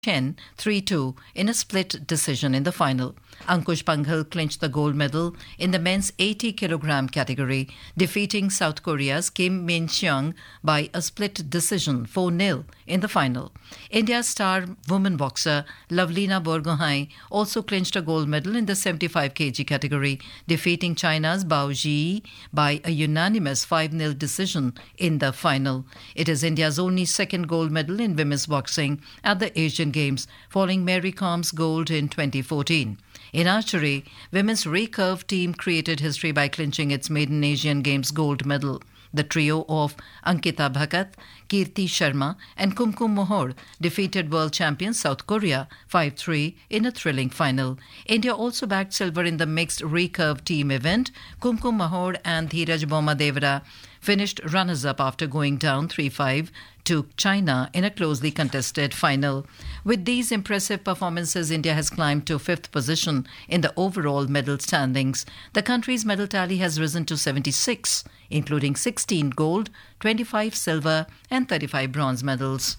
Chen 3-2 in a split decision in the final. Ankush Panghal clinched the gold medal in the men's 80 kilogram category, defeating South Korea's Kim Min-seong by a split decision 4-0 in the final. India's star woman boxer Lavlina Borgohain also clinched a gold medal in the 75 kg category, defeating China's Bao Ji by a unanimous 5-0 decision in the final. It is India's only second gold medal in women's boxing at the Asian Games, following Mary Com's gold in 2014. In archery, women's recurve team created history by clinching its maiden Asian Games gold medal. The trio of Ankita Bhagat, Kirti Sharma and Kumkum Mohor defeated world champions South Korea 5-3 in a thrilling final. India also bagged silver in the mixed recurve team event. Kumkum Mohor and Dheeraj Bommadevara finished runners-up after going down 3-5 to China in a closely contested final. With these impressive performances, India has climbed to fifth position in the overall medal standings. The country's medal tally has risen to 76, including 16 gold, 25 silver and 35 bronze medals.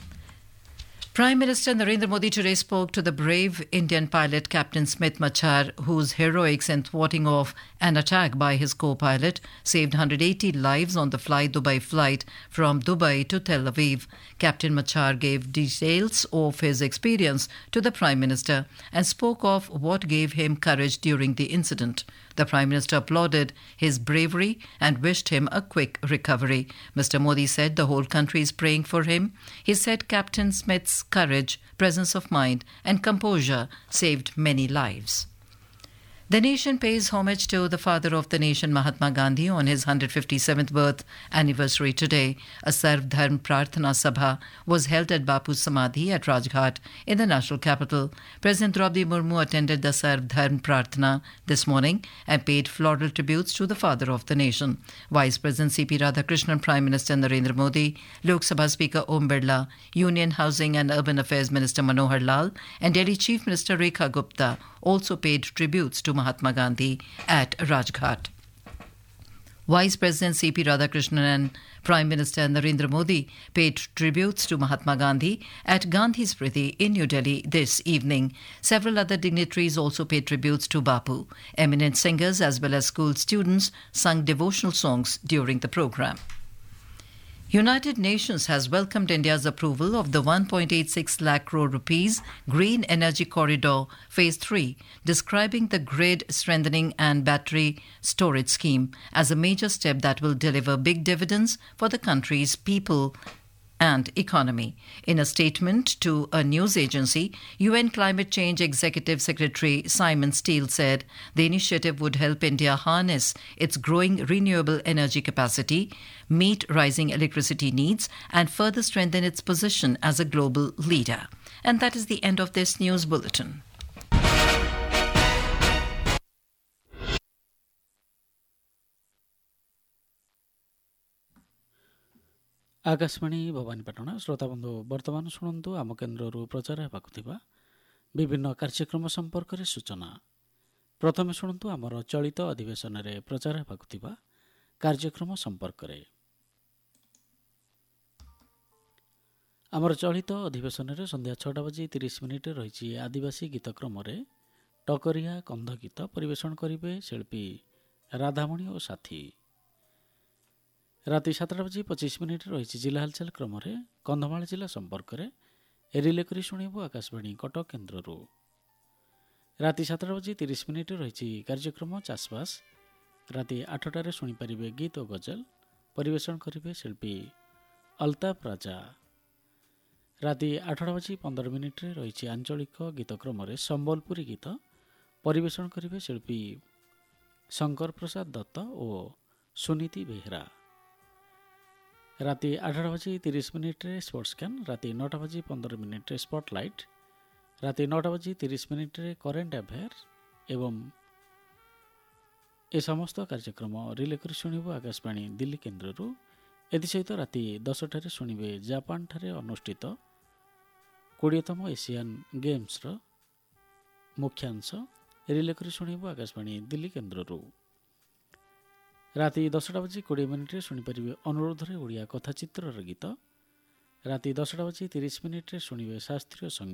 Prime Minister Narendra Modi today spoke to the brave Indian pilot Captain Smit Machar, whose heroics in thwarting off an attack by his co-pilot saved 180 lives on the Fly Dubai flight from Dubai to Tel Aviv. Captain Machar gave details of his experience to the Prime Minister and spoke of what gave him courage during the incident. The Prime Minister applauded his bravery and wished him a quick recovery. Mr. Modi said the whole country is praying for him. He said Captain Smith's courage, presence of mind and composure saved many lives. The nation pays homage to the father of the nation, Mahatma Gandhi, on his 157th birth anniversary today. A Sarv Dharm Prarthana Sabha was held at Bapu's Samadhi at Rajghat in the national capital. President Draupadi Murmu attended the Sarv Dharm Prarthana this morning and paid floral tributes to the father of the nation. Vice President C.P. Radhakrishnan, Prime Minister Narendra Modi, Lok Sabha Speaker Om Birla, Union Housing and Urban Affairs Minister Manohar Lal and Delhi Chief Minister Rekha Gupta also paid tributes to Mahatma Gandhi at Rajghat. Vice President C.P. Radhakrishnan and Prime Minister Narendra Modi paid tributes to Mahatma Gandhi at Gandhi Smriti in New Delhi this evening. Several other dignitaries also paid tributes to Bapu. Eminent singers as well as school students sung devotional songs during the program. United Nations has welcomed India's approval of the 1.86 lakh crore rupees Green Energy Corridor Phase 3, describing the grid strengthening and battery storage scheme as a major step that will deliver big dividends for the country's people and economy. In a statement to a news agency, UN Climate Change Executive Secretary Simon Steele said the initiative would help India harness its growing renewable energy capacity, meet rising electricity needs, and further strengthen its position as a global leader. And that is the end of this news bulletin. Akashvani Bhawanipatna श्रोताबंधु वर्तमान शुणु आम केन्द्र प्रचार होगा विभिन्न कार्यक्रम संपर्क में सूचना। प्रथम शुणु आमर चलित अधिवेशन में प्रचार होगा कार्यक्रम संपर्क में। आमर चलित अधिवेशन में संध्या 6:30 रही आदिवासी गीतक्रम टकरिया कंध गीत परिवेशन करेंगे शिल्पी राधामणि और साथी। राति 7:25 रही जिला हालचाल क्रम कंधमाल जिला संपर्क में रिले कर शुणु आकाशवाणी कटक केन्द्र। राति 7:30 रही कार्यक्रम चाषबास। राति 8टार शुणिपारे गीत और गजल परिवेशन करेंगे शिल्पी अल्ताफ राजा। राति 8:15 रही आंचलिक गीतक्रम संबलपुरी गीत परिवेशन करेंगे शिल्पी शंकर प्रसाद दत्त और सुनीति बेहरा। राति 8:30 स्पोर्ट्स कैन। राति 9:15 स्पॉटलाइट। राति 9:30 करेंट अफेयर एवं ए समस्त कार्यक्रम रिले कर शुणु आकाशवाणी दिल्ली केन्द्र। एसत राति 10टार शुणे जापान ठारे अनुष्ठित 20तम एशियान गेम्स मुख्यांश रिले कर शुणु आकाशवाणी दिल्ली केन्द्र। राति 10:20 शुणिपारे अनुरोध ओडिया कथाचित्र गीत। राति 10:30 शुणे शास्त्रीय संगीत।